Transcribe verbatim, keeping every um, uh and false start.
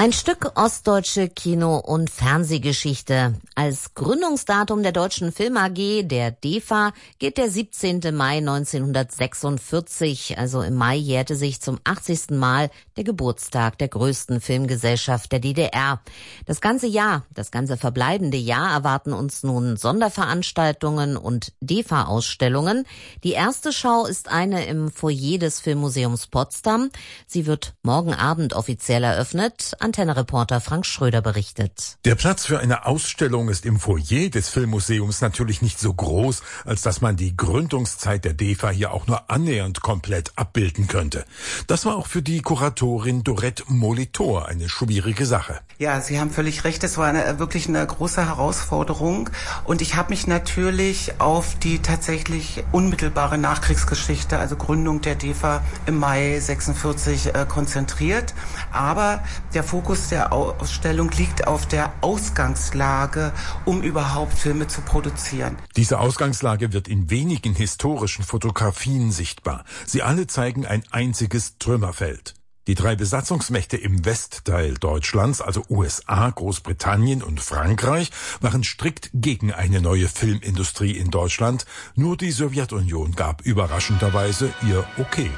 Ein Stück ostdeutsche Kino- und Fernsehgeschichte. Als Gründungsdatum der Deutschen Film A G, der D E F A, geht der siebzehnten Mai neunzehnhundertsechsundvierzig. Also im Mai jährte sich zum achtzigsten Mal der Geburtstag der größten Filmgesellschaft der D D R. Das ganze Jahr, das ganze verbleibende Jahr erwarten uns nun Sonderveranstaltungen und D E F A-Ausstellungen. Die erste Schau ist eine im Foyer des Filmmuseums Potsdam. Sie wird morgen Abend offiziell eröffnet. Antenne-Reporter Frank Schröder berichtet. Der Platz für eine Ausstellung ist im Foyer des Filmmuseums natürlich nicht so groß, als dass man die Gründungszeit der D E F A hier auch nur annähernd komplett abbilden könnte. Das war auch für die Kuratorin Dorette Molitor eine schwierige Sache. Ja, Sie haben völlig recht. Es war eine, wirklich eine große Herausforderung. Und ich habe mich natürlich auf die tatsächlich unmittelbare Nachkriegsgeschichte, also Gründung der D E F A im Mai sechsundvierzig, äh, konzentriert. Aber der Fokus der Ausstellung liegt auf der Ausgangslage, um überhaupt Filme zu produzieren. Diese Ausgangslage wird in wenigen historischen Fotografien sichtbar. Sie alle zeigen ein einziges Trümmerfeld. Die drei Besatzungsmächte im Westteil Deutschlands, also U S A, Großbritannien und Frankreich, waren strikt gegen eine neue Filmindustrie in Deutschland. Nur die Sowjetunion gab überraschenderweise ihr Okay.